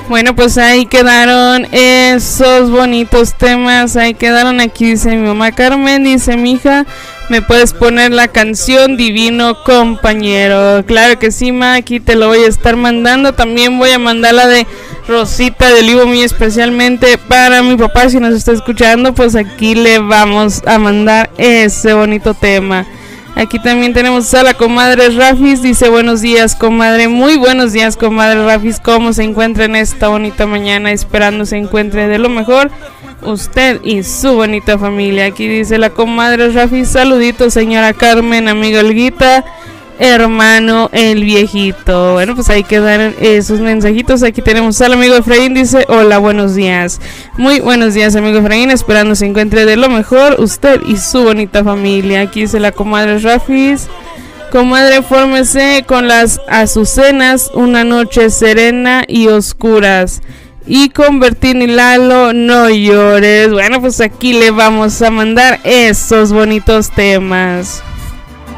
Bueno, pues ahí quedaron esos bonitos temas. Ahí quedaron. Aquí dice mi mamá Carmen, dice: mija, ¿me puedes poner la canción Divino Compañero? Claro que sí, ma, aquí te lo voy a estar mandando. También voy a mandar la de Rosita del Ivo, muy especialmente para mi papá. Si nos está escuchando, pues aquí le vamos a mandar ese bonito tema. Aquí también tenemos a la comadre Rafis, dice: buenos días, comadre. Muy buenos días, comadre Rafis. ¿Cómo se encuentra en esta bonita mañana? Esperando se encuentre de lo mejor usted y su bonita familia. Aquí dice la comadre Rafis: saluditos, señora Carmen, amiga Olguita, hermano el viejito. Bueno, pues ahí quedan esos mensajitos. Aquí tenemos al amigo Efraín, dice: hola, buenos días. Muy buenos días, amigo Efraín, esperando se encuentre de lo mejor usted y su bonita familia. Aquí dice la comadre Rafis: comadre, fórmese con las azucenas, una noche serena y oscuras, y con Bertín y Lalo, no llores. Bueno, pues aquí le vamos a mandar esos bonitos temas.